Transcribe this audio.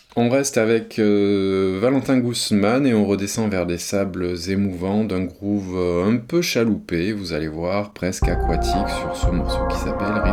On reste avec Valentin Guzman et on redescend vers des sables émouvants d'un groove un peu chaloupé, vous allez voir, presque aquatique sur ce morceau qui s'appelle